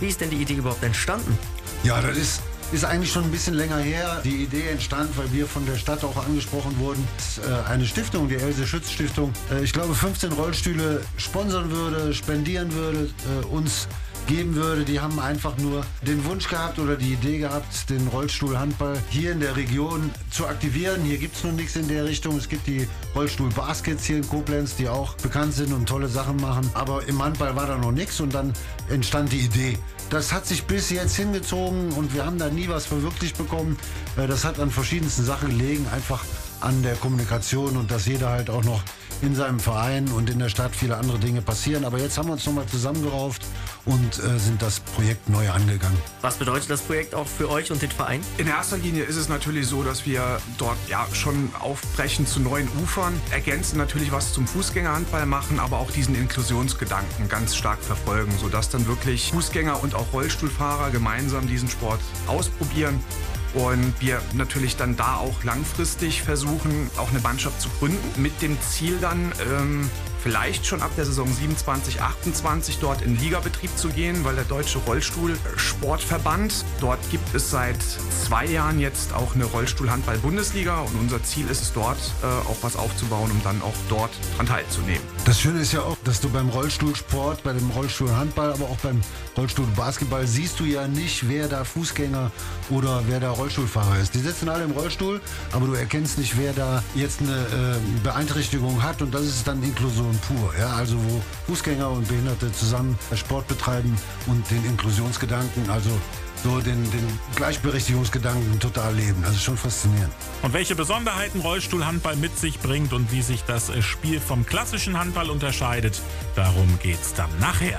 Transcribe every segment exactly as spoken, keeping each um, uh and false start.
Wie ist denn die Idee überhaupt entstanden? Ja, das ist, ist eigentlich schon ein bisschen länger her. Die Idee entstand, weil wir von der Stadt auch angesprochen wurden. Es ist, äh, eine Stiftung, die Else Schütz Stiftung, äh, ich glaube fünfzehn Rollstühle sponsern würde, spendieren würde, äh, uns geben würde. Die haben einfach nur den Wunsch gehabt oder die Idee gehabt, den Rollstuhlhandball hier in der Region zu aktivieren. Hier gibt es noch nichts in der Richtung. Es gibt die Rollstuhl-Baskets hier in Koblenz, die auch bekannt sind und tolle Sachen machen. Aber im Handball war da noch nichts und dann entstand die Idee. Das hat sich bis jetzt hingezogen und wir haben da nie was verwirklicht bekommen. Das hat an verschiedensten Sachen gelegen, einfach an der Kommunikation und dass jeder halt auch noch in seinem Verein und in der Stadt viele andere Dinge passieren. Aber jetzt haben wir uns nochmal zusammengerauft und äh, sind das Projekt neu angegangen. Was bedeutet das Projekt auch für euch und den Verein? In erster Linie ist es natürlich so, dass wir dort ja schon aufbrechen zu neuen Ufern, ergänzen natürlich was zum Fußgängerhandball machen, aber auch diesen Inklusionsgedanken ganz stark verfolgen, sodass dann wirklich Fußgänger und auch Rollstuhlfahrer gemeinsam diesen Sport ausprobieren. Und wir natürlich dann da auch langfristig versuchen, auch eine Mannschaft zu gründen, mit dem Ziel dann ähm, vielleicht schon ab der Saison siebenundzwanzig, achtundzwanzig dort in Ligabetrieb zu gehen, weil der Deutsche Rollstuhlsportverband, dort gibt es seit zwei Jahren jetzt auch eine Rollstuhlhandball-Bundesliga und unser Ziel ist es dort äh, auch was aufzubauen, um dann auch dort dran teilzunehmen. Das Schöne ist ja auch, dass du beim Rollstuhlsport, bei dem Rollstuhlhandball, aber auch beim Rollstuhlbasketball siehst du ja nicht, wer da Fußgänger oder wer da Rollstuhlfahrer ist. Die sitzen alle im Rollstuhl, aber du erkennst nicht, wer da jetzt eine äh, Beeinträchtigung hat und das ist dann Inklusion pur. Ja? Also wo Fußgänger und Behinderte zusammen Sport betreiben und den Inklusionsgedanken, also so den, den Gleichberechtigungsgedanken total leben. Das ist schon faszinierend. Und welche Besonderheiten Rollstuhlhandball mit sich bringt und wie sich das Spiel vom klassischen Handball unterscheidet, darum geht's dann nachher.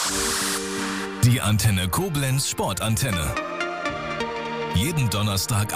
Die Antenne Koblenz Sportantenne. Jeden Donnerstag